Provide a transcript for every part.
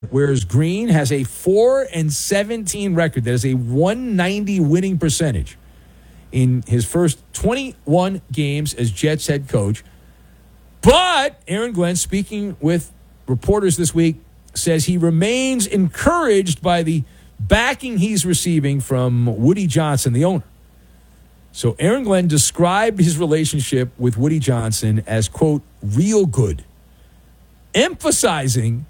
whereas Green has a 4-17 record. That is a 190 winning percentage in his first 21 games as Jets head coach. But Aaron Glenn, speaking with reporters this week, says he remains encouraged by the backing he's receiving from Woody Johnson, the owner. So Aaron Glenn described his relationship with Woody Johnson as, quote, real good, emphasizing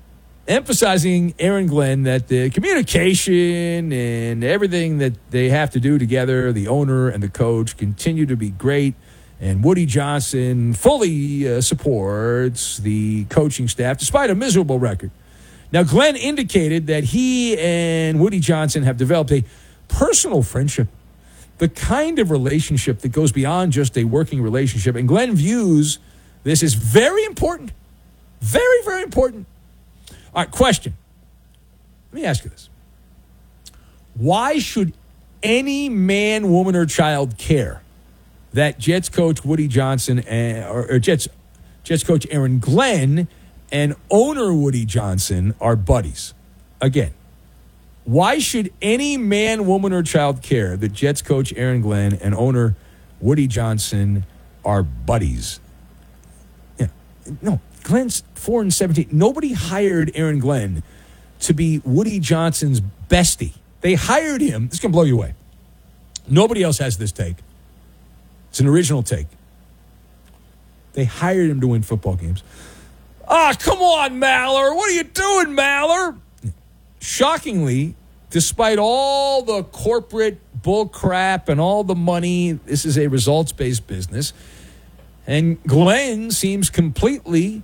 Aaron Glenn that the communication and everything that they have to do together, the owner and the coach, continue to be great. And Woody Johnson fully supports the coaching staff despite a miserable record. Now, Glenn indicated that he and Woody Johnson have developed a personal friendship, the kind of relationship that goes beyond just a working relationship. And Glenn views this as very important. Very, very important. All right, question. Let me ask you this. Why should any man, woman, or child care that Jets coach Woody Johnson or Jets coach Aaron Glenn and owner Woody Johnson are buddies? Again, why should any man, woman, or child care that Jets coach Aaron Glenn and owner Woody Johnson are buddies? Yeah, no, Glenn's 4-17. Nobody hired Aaron Glenn to be Woody Johnson's bestie. They hired him. This is going to blow you away. Nobody else has this take. It's an original take. They hired him to win football games. Come on, Maller. What are you doing, Maller? Shockingly, despite all the corporate bull crap and all the money, this is a results-based business. And Glenn seems completely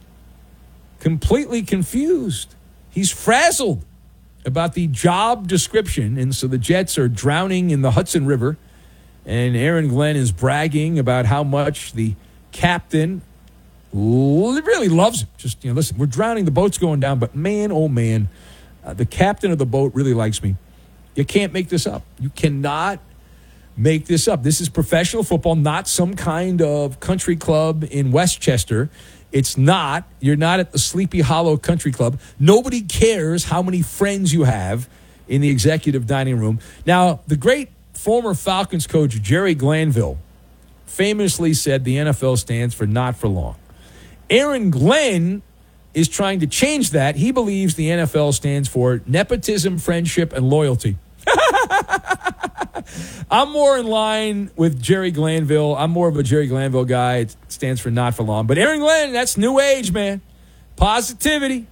confused. He's frazzled about the job description. And so the Jets are drowning in the Hudson River. And Aaron Glenn is bragging about how much the captain really loves him. Just, listen, we're drowning. The boat's going down. But man, oh man, the captain of the boat really likes me. You can't make this up. You cannot make this up. This is professional football, not some kind of country club in Westchester. It's not. You're not at the Sleepy Hollow Country Club. Nobody cares how many friends you have in the executive dining room. Now, the great former Falcons coach Jerry Glanville famously said the NFL stands for not for long. Aaron Glenn is trying to change that. He believes the NFL stands for nepotism, friendship, and loyalty. I'm more in line with Jerry Glanville. I'm more of a Jerry Glanville guy. It stands for not for long. But Aaron Glenn, that's new age, man. Positivity.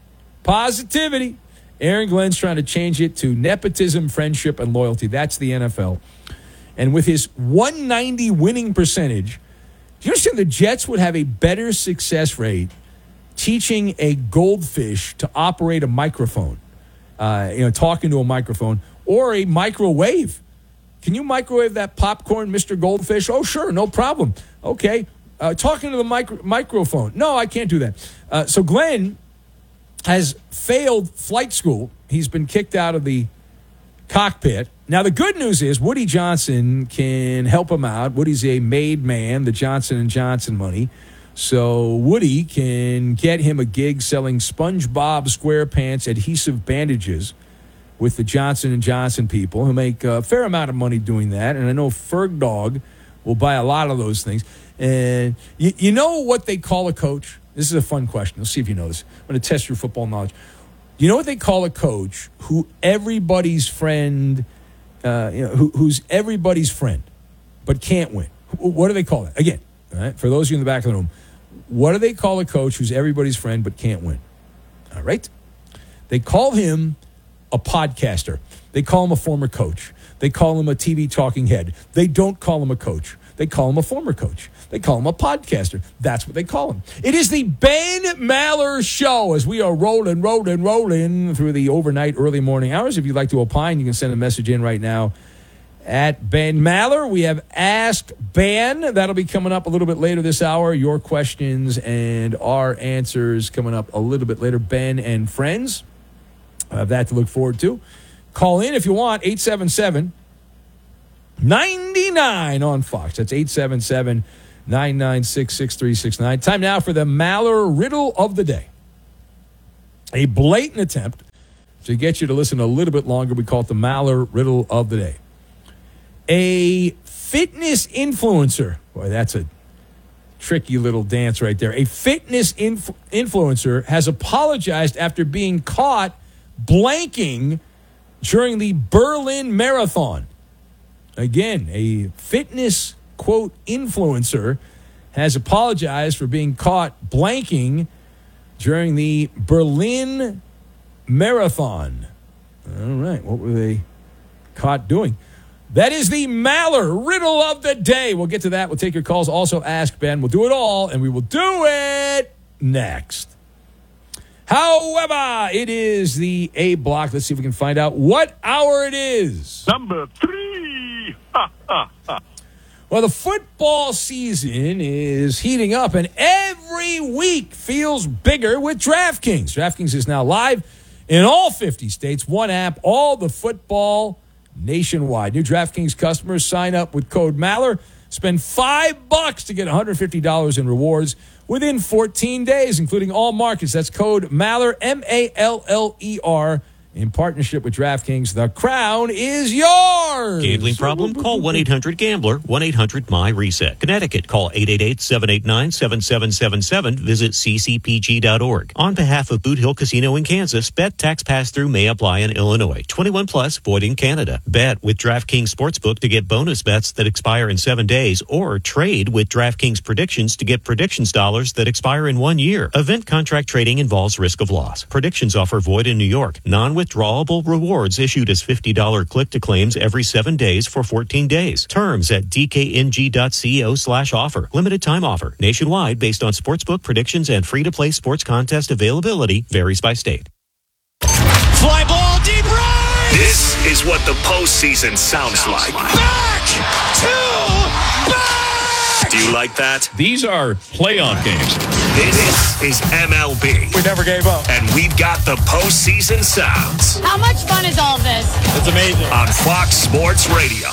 Aaron Glenn's trying to change it to nepotism, friendship, and loyalty. That's the NFL. And with his 190 winning percentage, do you understand the Jets would have a better success rate teaching a goldfish to operate a microphone, talking to a microphone, or a microwave? Can you microwave that popcorn, Mr. Goldfish? Oh, sure, no problem. Okay. Talking to the microphone. No, I can't do that. So Glenn has failed flight school. He's been kicked out of the cockpit. Now, the good news is Woody Johnson can help him out. Woody's a made man, the Johnson & Johnson money. So Woody can get him a gig selling SpongeBob SquarePants adhesive bandages with the Johnson & Johnson people who make a fair amount of money doing that. And I know Ferg Dog will buy a lot of those things. And you know what they call a coach? This is a fun question. Let's see if you know this. I'm going to test your football knowledge. You know what they call a coach who everybody's friend, who's everybody's friend but can't win? What do they call it? Again, all right, for those of you in the back of the room, what do they call a coach who's everybody's friend but can't win? All right? They call him a podcaster. They call him a former coach. They call him a TV talking head. They don't call him a coach. They call him a former coach. They call him a podcaster. That's what they call him. It is the Ben Maller Show as we are rolling through the overnight, early morning hours. If you'd like to opine, you can send a message in right now at Ben Maller. We have Ask Ben. That'll be coming up a little bit later this hour. Your questions and our answers coming up a little bit later. Ben and friends. That to look forward to. Call in if you want. 877-99 on Fox. That's 877-996-6369. Time now for the Maller Riddle of the Day. A blatant attempt to get you to listen a little bit longer. We call it the Maller Riddle of the Day. A fitness influencer. Boy, that's a tricky little dance right there. A fitness influencer has apologized after being caught blanking during the Berlin Marathon. Again, a fitness, quote, influencer has apologized for being caught blanking during the Berlin Marathon. All right, what were they caught doing? That is the Maller Riddle of the Day. We'll get to that. We'll take your calls. Also, Ask Ben. We'll do it all, and we will do it next. However, it is the A block. Let's see if we can find out what hour it is. Number 3. Well, the football season is heating up, and every week feels bigger with DraftKings. DraftKings is now live in all 50 states. One app, all the football nationwide. New DraftKings customers sign up with code Maller. Spend $5 to get $150 in rewards within 14 days, including all markets. That's code Maller, Maller, in partnership with DraftKings. The crown is yours. Gambling problem? Call 1-800-GAMBLER, 1-800-MY-RESET. Connecticut, call 888-789-7777. Visit ccpg.org. On behalf of Boot Hill Casino in Kansas, bet tax pass-through may apply in Illinois. 21 plus, void in Canada. Bet with DraftKings Sportsbook to get bonus bets that expire in 7 days, or trade with DraftKings Predictions to get predictions dollars that expire in 1 year. Event contract trading involves risk of loss. Predictions offer void in New York. Non-withdrawable rewards issued as $50 click-to-claims every 7 days for 14 days. Terms at dkng.co/offer. Limited time offer. Nationwide based on sportsbook predictions and free-to-play sports contest availability varies by state. Fly ball deep right! This is what the postseason sounds like. Back to back! Do you like that? These are playoff games. This is MLB. We never gave up. And we've got the postseason sounds. How much fun is all this? It's amazing. On Fox Sports Radio.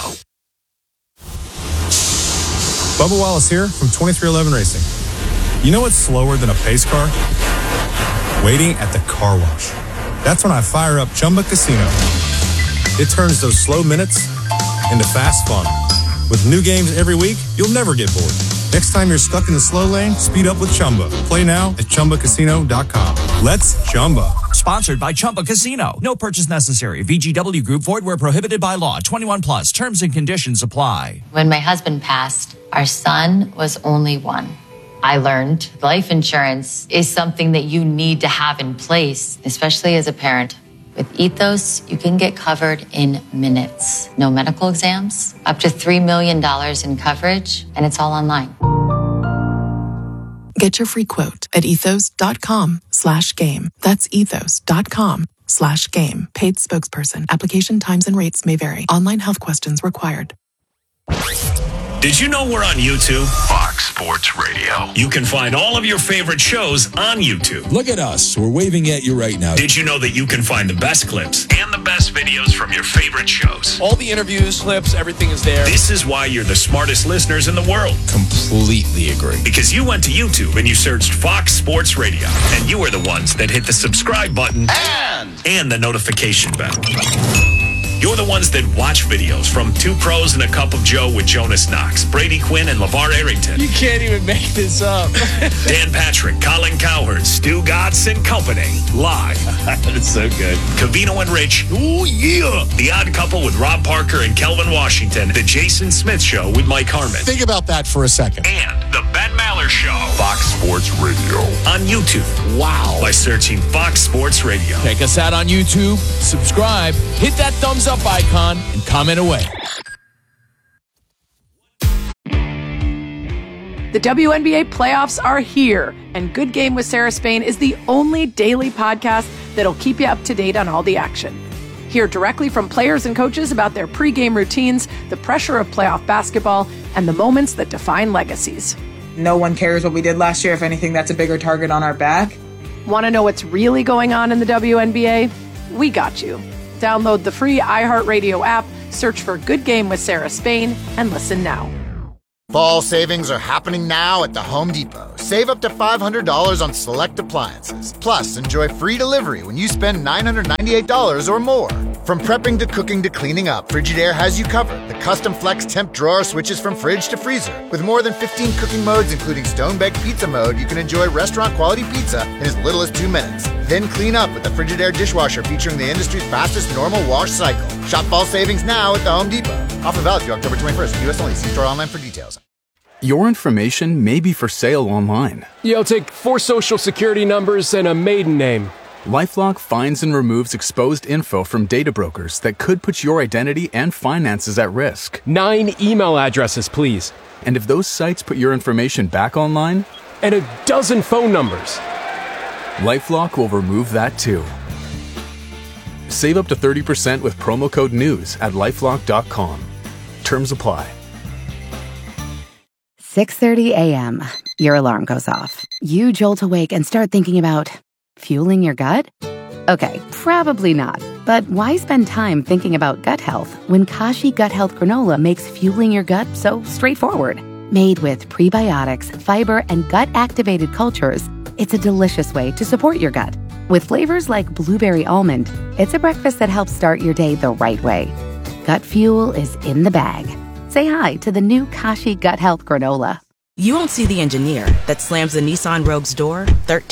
Bubba Wallace here from 2311 Racing. You know what's slower than a pace car? Waiting at the car wash. That's when I fire up Chumba Casino. It turns those slow minutes into fast fun. With new games every week, you'll never get bored. Next time you're stuck in the slow lane, speed up with Chumba. Play now at ChumbaCasino.com. Let's Chumba. Sponsored by Chumba Casino. No purchase necessary. VGW Group. Void where prohibited by law. 21 plus. Terms and conditions apply. When my husband passed, our son was only one. I learned life insurance is something that you need to have in place, especially as a parent. With Ethos, you can get covered in minutes. No medical exams, up to $3 million in coverage, and it's all online. Get your free quote at ethos.com/game. That's ethos.com/game. Paid spokesperson. Application times and rates may vary. Online health questions required. Did you know we're on YouTube? Fox Sports Radio. You can find all of your favorite shows on YouTube. Look at us. We're waving at you right now. Did you know that you can find the best clips and the best videos from your favorite shows? All the interviews, clips, everything is there. This is why you're the smartest listeners in the world. Completely agree. Because you went to YouTube and you searched Fox Sports Radio. And you were the ones that hit the subscribe button and the notification bell. You're the ones that watch videos from Two Pros and a Cup of Joe with Jonas Knox, Brady Quinn, and LeVar Arrington. You can't even make this up. Dan Patrick, Colin Cowherd, Stu Gatz and Company. Live. It's so good. Covino and Rich. Ooh, yeah. The Odd Couple with Rob Parker and Kelvin Washington. The Jason Smith Show with Mike Harmon. Think about that for a second. And the Ben Maller Show. Fox Sports Radio. On YouTube. Wow. By searching Fox Sports Radio. Check us out on YouTube. Subscribe. Hit that thumbs up icon and comment away. The WNBA playoffs are here, and Good Game with Sarah Spain is the only daily podcast that'll keep you up to date on all the action. Hear directly from players and coaches about their pregame routines, the pressure of playoff basketball, and the moments that define legacies. No one cares what we did last year. If anything, that's a bigger target on our back. Want to know what's really going on in the WNBA? We got you. Download the free iHeartRadio app, search for Good Game with Sarah Spain, and listen now. Fall savings are happening now at the Home Depot. Save up to $500 on select appliances. Plus, enjoy free delivery when you spend $998 or more. From prepping to cooking to cleaning up, Frigidaire has you covered. The custom flex temp drawer switches from fridge to freezer. With more than 15 cooking modes, including stone-baked pizza mode, you can enjoy restaurant-quality pizza in as little as 2 minutes. Then clean up with the Frigidaire dishwasher featuring the industry's fastest normal wash cycle. Shop fall savings now at the Home Depot. Offer valid through October 21st. U.S. only. See store online for details. Your information may be for sale online. Yeah, I'll take 4 social security numbers and a maiden name. LifeLock finds and removes exposed info from data brokers that could put your identity and finances at risk. 9 email addresses, please. And if those sites put your information back online? And a dozen phone numbers. LifeLock will remove that too. Save up to 30% with promo code NEWS at LifeLock.com. Terms apply. 6:30 a.m. Your alarm goes off. You jolt awake and start thinking about fueling your gut? Okay, probably not. But why spend time thinking about gut health when Kashi Gut Health Granola makes fueling your gut so straightforward? Made with prebiotics, fiber, and gut-activated cultures, it's a delicious way to support your gut. With flavors like blueberry almond, it's a breakfast that helps start your day the right way. Gut fuel is in the bag. Say hi to the new Kashi Gut Health Granola. You won't see the engineer that slams the Nissan Rogue's door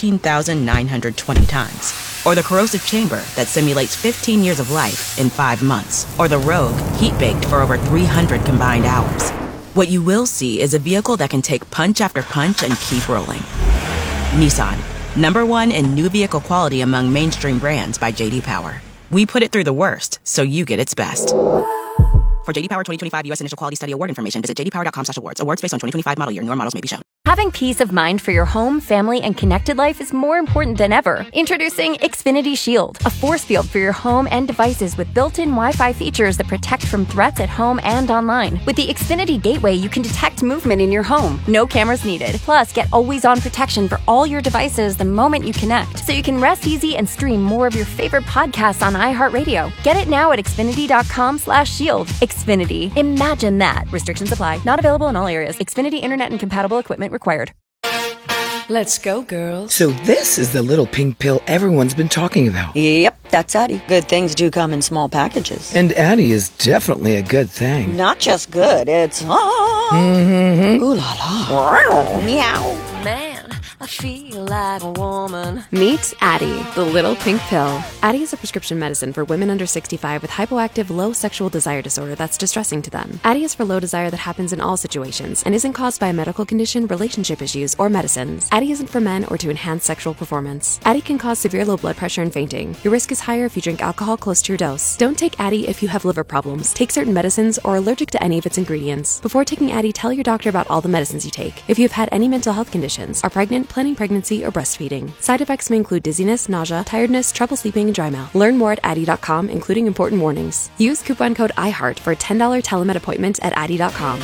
13,920 times. Or the corrosive chamber that simulates 15 years of life in 5 months. Or the Rogue heat-baked for over 300 combined hours. What you will see is a vehicle that can take punch after punch and keep rolling. Nissan, #1 in new vehicle quality among mainstream brands by J.D. Power. We put it through the worst, so you get its best. For J.D. Power 2025 U.S. Initial Quality Study Award information, visit jdpower.com/awards. Awards based on 2025 model year. Newer models may be shown. Having peace of mind for your home, family, and connected life is more important than ever. Introducing Xfinity Shield, a force field for your home and devices with built-in Wi-Fi features that protect from threats at home and online. With the Xfinity Gateway, you can detect movement in your home. No cameras needed. Plus, get always-on protection for all your devices the moment you connect, so you can rest easy and stream more of your favorite podcasts on iHeartRadio. Get it now at Xfinity.com/shield. Xfinity. Imagine that. Restrictions apply. Not available in all areas. Xfinity Internet and compatible equipment required. Let's go, girls. So this is the little pink pill everyone's been talking about. Yep, that's Addie. Good things do come in small packages. And Addie is definitely a good thing. Not just good, it's Mm-hmm. Ooh la la. Meow. Man, I feel like a woman. Meet Addie, the little pink pill. Addie is a prescription medicine for women under 65 with hypoactive low sexual desire disorder that's distressing to them. Addie is for low desire that happens in all situations and isn't caused by a medical condition, relationship issues, or medicines. Addie isn't for men or to enhance sexual performance. Addie can cause severe low blood pressure and fainting. Your risk is higher if you drink alcohol close to your dose. Don't take Addie if you have liver problems, take certain medicines, or are allergic to any of its ingredients. Before taking Addie, tell your doctor about all the medicines you take. If you have had any mental health conditions, are pregnant, planning pregnancy, or breastfeeding. Side effects may include dizziness, nausea, tiredness, trouble sleeping, and dry mouth. Learn more at Addie.com, including important warnings. Use coupon code IHEART for a $10 telemed appointment at Addie.com.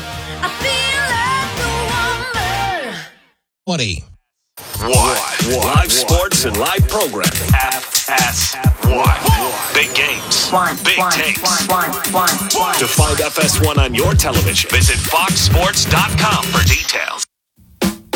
What? Live sports and live programming. FS1. Big games. Big takes. To find FS1 on your television, visit foxsports.com for details.